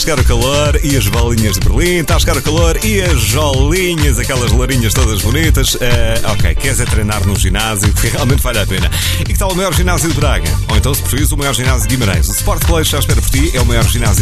Chegar o calor e as bolinhas de Berlim, está a chegar o calor e as jolinhas, aquelas lourinhas todas bonitas. Ok, queres é treinar no ginásio, que realmente vale a pena. E que tal o maior ginásio de Braga? Ou então, se preferires, o maior ginásio de Guimarães. O Sport Colégio já espera por ti, é o maior ginásio